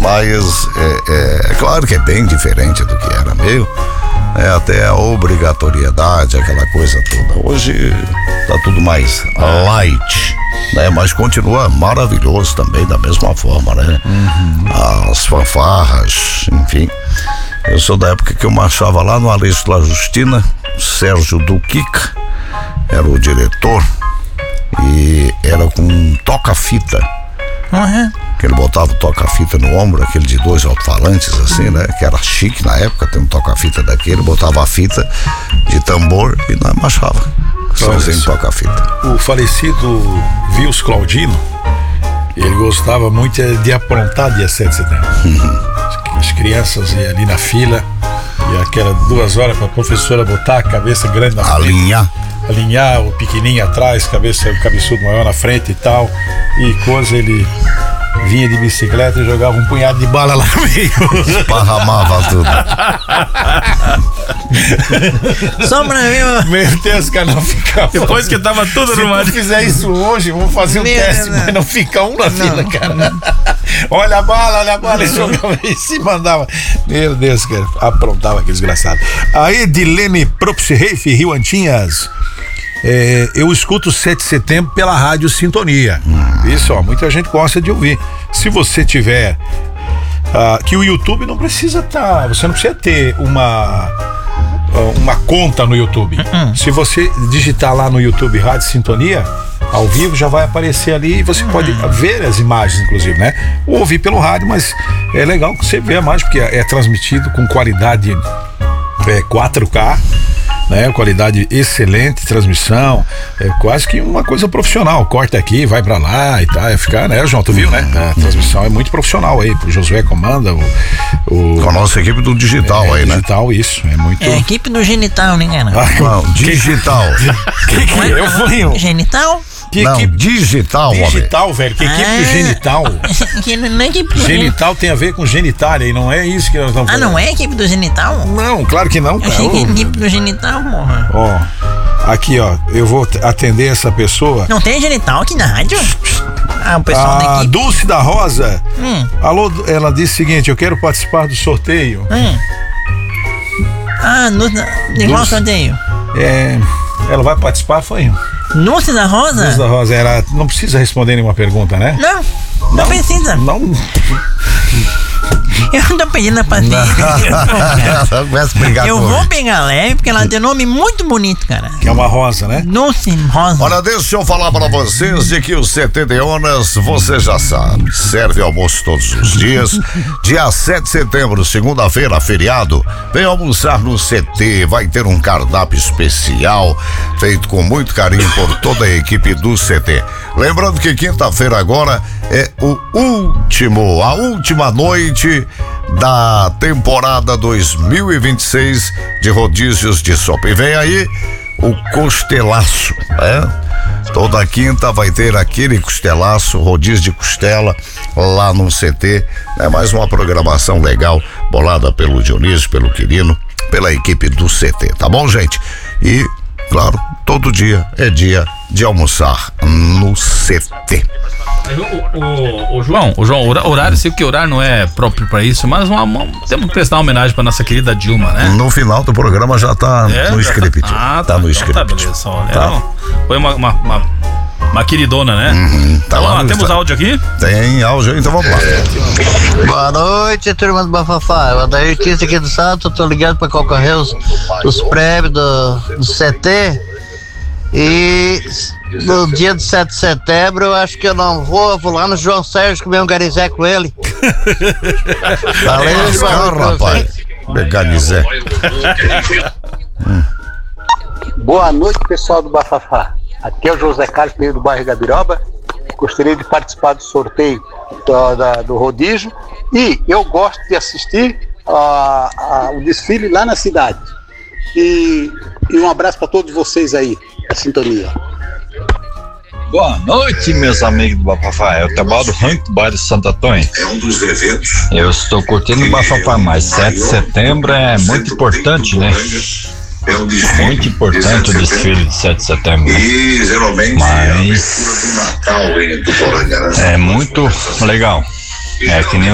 Mas é claro que é bem diferente do que era meio. Até a obrigatoriedade, aquela coisa toda. Hoje tá tudo mais light, né? Mas continua maravilhoso também, da mesma forma, né? As fanfarras, enfim. Eu sou da época que eu marchava lá no Aleixo La Justina, Sérgio Duquica era o diretor e era com um toca-fita. Que ele botava o toca-fita no ombro, aquele de 2 alto-falantes assim, né? Que era chique na época, tem um toca-fita daquele, botava a fita de tambor e nós marchava sozinho toca-fita. O falecido Vils Claudino, ele gostava muito de aprontar dia 7 de setembro. As crianças iam ali na fila e aquela 2 horas para a professora botar a cabeça grande na frente, alinhar o pequenininho atrás, o cabeçudo maior na frente e tal, e coisa, ele vinha de bicicleta e jogava um punhado de bala lá no meio. Esparramava tudo. Só pra ver. Meu Deus, cara, não ficava. Depois que tava tudo arrumado. Se tu fizer isso hoje, vamos fazer um teste, mas não fica um na fila, cara. Olha a bala, e jogava e se mandava. Meu Deus, cara, aprontava aquele desgraçado. A Edilene Propsreif, Rio Antinhas. Eu escuto 7 de setembro pela Rádio Sintonia. Isso, ó, muita gente gosta de ouvir. Se você tiver que o YouTube não precisa você não precisa ter uma conta no YouTube. Se você digitar lá no YouTube Rádio Sintonia, ao vivo já vai aparecer ali e você pode ver as imagens, inclusive, né? Ou ouvir pelo rádio, mas é legal que você vê a imagem, porque é transmitido com qualidade 4K, né? Qualidade excelente, transmissão, quase que uma coisa profissional. Corta aqui, vai pra lá e tal, ficar, né, João? Tu viu, né? A transmissão é muito profissional aí. O Josué comanda com a nossa equipe do digital aí, digital, né? Isso, é muito. É a equipe do genital, né, cara? Não, digital. Eu fui. Genital? Digital, Digital, velho. Que equipe do genital? Que não é equipe do genital tem a ver com genitália e não é isso que nós estamos falando. Não é equipe do genital? Não, claro que não, Eu cara. achei que é equipe do genital, porra. Ó, aqui, ó, eu vou atender essa pessoa. Não tem genital aqui na rádio? O pessoal da equipe. Dulce da Rosa. Alô, ela disse o seguinte: eu quero participar do sorteio. De qual sorteio? Ela vai participar, foi? Dulce da Rosa? Dulce da Rosa, ela não precisa responder nenhuma pergunta, né? Não precisa. Não. Eu não tô pedindo a paciência. Eu vou pegar leve, porque ela tem um nome muito bonito, cara. Que é uma rosa, né? Dulce Rosa. Olha, deixa eu falar pra vocês de que o CT de Onas, você já sabe, serve almoço todos os dias. Dia 7 de setembro, segunda-feira, feriado, vem almoçar no CT, vai ter um cardápio especial, feito com muito carinho por toda a equipe do CT. Lembrando que quinta-feira agora é a última noite da temporada 2026 de rodízios de sopa. E vem aí o costelaço, né? Toda quinta vai ter aquele costelaço, rodízio de costela lá no CT. É mais uma programação legal, bolada pelo Dionísio, pelo Quirino, pela equipe do CT, tá bom, gente? E, claro, todo dia é dia de almoçar no CT. O João, horário, sei que horário não é próprio pra isso, mas temos que prestar uma homenagem pra nossa querida Dilma, né? No final do programa já tá no script. Tá no script. Tá, beleza, olha. Foi uma queridona, né? Tá lá. Temos áudio aqui? Tem áudio, então vamos lá. Boa noite, turma do Bafafá. Eu Adair Kiss aqui do Salto, tô ligado pra concorrer os prêmios do CT. E no dia de 7 de setembro eu acho que eu não vou lá no João Sérgio comer um garizé com ele. Valeu, rapaz. Garizé. Boa noite, pessoal do Bafafá. Aqui é o José Carlos do bairro Gabiroba. Gostaria de participar do sorteio do rodízio e eu gosto de assistir o desfile lá na cidade. E um abraço para todos vocês aí, a sintonia. Boa noite, meus amigos do Bafafá. É o Tebaldo Rank do bairro de Santo Antônio. É um dos eventos. Eu estou curtindo o Bafafá, mas 7 de setembro é muito importante, né? Muito importante o desfile de 7 de setembro. Mas é muito legal. É que nem